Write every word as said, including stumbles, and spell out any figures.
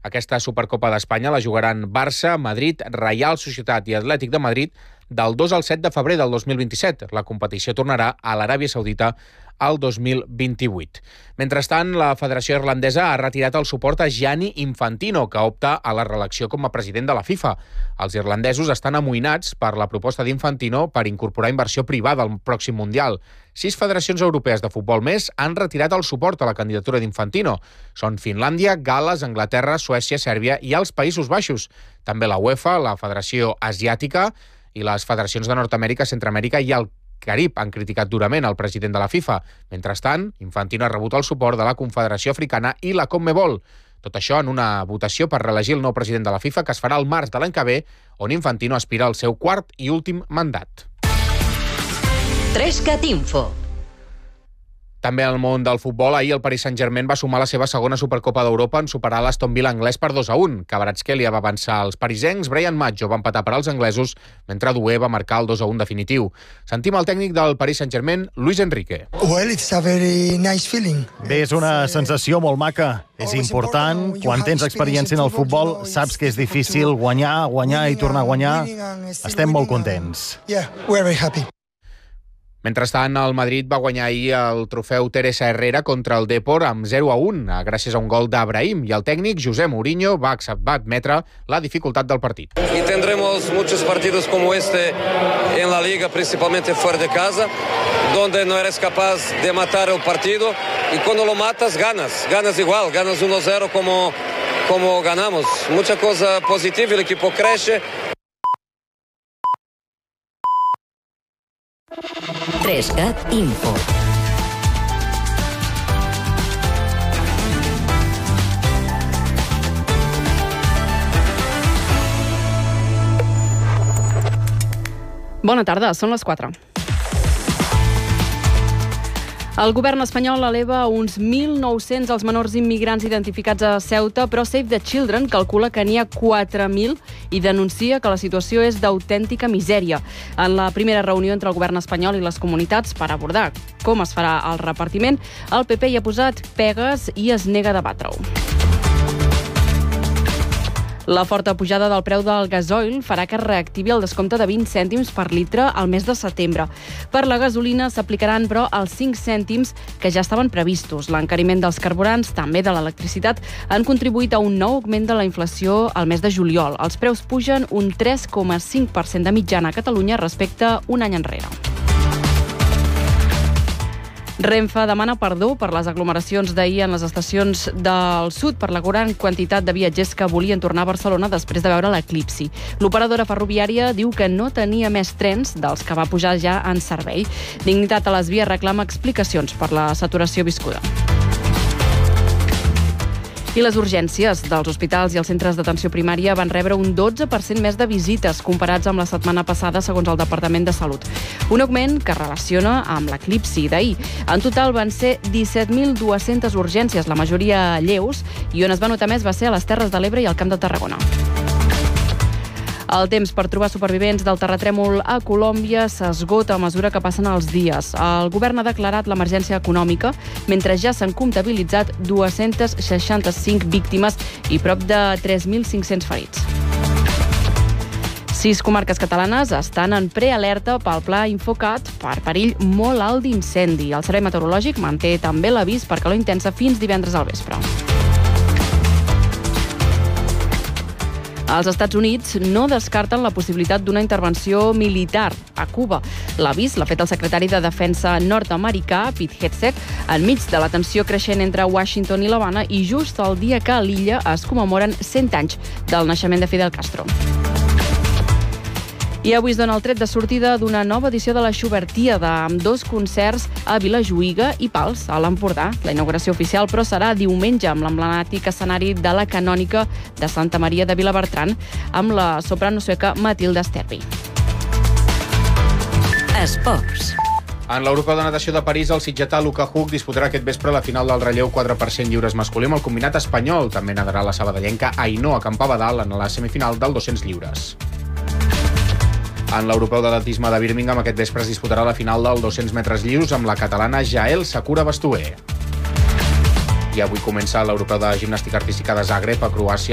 Aquesta Supercopa d'Espanya la jugaran Barça, Madrid, Reial Societat i Atlètic de Madrid del dos al set de febrer del dos mil vint-i-set. La competició tornarà a l'Aràbia Saudita al dos mil vint-i-vuit. Mentrestant, la Federació Irlandesa ha retirat el suport a Gianni Infantino, que opta a la reelecció com a president de la FIFA. Els irlandesos estan amoïnats per la proposta d'Infantino per incorporar inversió privada al pròxim Mundial. Sis federacions europees de futbol més han retirat el suport a la candidatura d'Infantino. Són Finlàndia, Gal·les, Anglaterra, Suècia, Sèrbia i els Països Baixos. També la UEFA, la Federació Asiàtica i les federacions de Nord-Amèrica, Centreamèrica i el Carib han criticat durament el president de la FIFA. Mentrestant, Infantino ha rebut el suport de la Confederació Africana i la CONMEBOL. Tot això en una votació per reelegir el nou president de la FIFA que es farà al març de l'any que ve, on Infantino aspira al seu quart i últim mandat. Trescat Info. També al món del futbol, ahir el Paris Saint-Germain va sumar la seva segona Supercopa d'Europa en superar l'Aston Villa anglès per dos a un. Kvaratskhelia va avançar als parisencs, Brian Maggio va empatar per als anglesos, mentre Doué va marcar el dos a un definitiu. Sentim el tècnic del Paris Saint-Germain, Luis Enrique. Well, it's a very nice feeling. Bé, és una sensació molt maca. És important, quan tens experiència en el futbol, saps que és difícil guanyar, guanyar i tornar a guanyar. Estem molt contents. Yeah, we're very happy. Mentrestant, el Madrid va guanyar ahir el trofeu Teresa Herrera contra el Depor amb zero a un, gràcies a un gol d'Abrahim, i el tècnic José Mourinho va, va admetre la dificultat del partit. Y tendremos muchos partidos como este en la Liga, principalmente fuera de casa, donde no eres capaz de matar el partido, y cuando lo matas, ganas, ganas igual, ganas uno a cero como, como ganamos. Mucha cosa positiva, el equipo crece. Trescat Info. Bona tarda, són les quatre. El govern espanyol eleva a uns mil nou-cents els menors immigrants identificats a Ceuta, però Save the Children calcula que n'hi ha quatre mil i denuncia que la situació és d'autèntica misèria. En la primera reunió entre el govern espanyol i les comunitats per abordar com es farà el repartiment, el P P hi ha posat pegues i es nega a debatre-ho. La forta pujada del preu del gasoil farà que es reactivi el descompte de vint cèntims per litre al mes de setembre. Per la gasolina s'aplicaran, però, els cinc cèntims que ja estaven previstos. L'encariment dels carburants, també de l'electricitat, han contribuït a un nou augment de la inflació al mes de juliol. Els preus pugen un tres coma cinc per cent de mitjana a Catalunya respecte a un any enrere. Renfe demana perdó per les aglomeracions d'ahir en les estacions del sud per la gran quantitat de viatgers que volien tornar a Barcelona després de veure l'eclipsi. L'operadora ferroviària diu que no tenia més trens dels que va pujar ja en servei. Dignitat a les vies reclama explicacions per la saturació viscuda. I les urgències dels hospitals i els centres d'atenció primària van rebre un dotze per cent més de visites comparats amb la setmana passada, segons el Departament de Salut. Un augment que es relaciona amb l'eclipsi d'ahir. En total van ser disset mil dues-centes urgències, la majoria lleus, i on es va notar més va ser a les Terres de l'Ebre i al Camp de Tarragona. El temps per trobar supervivents del terratrèmol a Colòmbia s'esgota a mesura que passen els dies. El govern ha declarat l'emergència econòmica, mentre ja s'han comptabilitzat dues-centes seixanta-cinc víctimes i prop de tres mil cinc-cents ferits. Sis comarques catalanes estan en prealerta pel pla Infocat per perill molt alt d'incendi. El Servei Meteorològic manté també l'avís per calor intensa fins divendres al vespre. Els Estats Units no descarten la possibilitat d'una intervenció militar a Cuba. L'avís l'ha fet el secretari de Defensa nord-americà, Pete Hegseth, enmig de la tensió creixent entre Washington i l'Havana i just el dia que a l'illa es commemoren cent anys del naixement de Fidel Castro. I avui es dona el tret de sortida d'una nova edició de la Schubertiada, amb dos concerts a Vilajuïga i Pals, a l'Empordà. La inauguració oficial, però, serà diumenge amb l'emblemàtic escenari de la Canònica de Santa Maria de Vilabertran, amb la soprano sueca Matilda Sterby. Esports. En l'Europeu de Natació de París, el sitgetà Luka Hug disputarà aquest vespre la final del relleu quatre per cent lliures masculí amb el combinat espanyol. També nadarà la sabadellenca Ainhoa Campabadal en la semifinal del dos-cents lliures. En l'Europeu d'Atletisme de Birmingham, aquest vespre es disputarà la final del dos-cents metres lliures amb la catalana Jael Sakura Bastuer. I avui comença l'Europeu de Gimnàstica Artística de Zagreb, a Croàcia,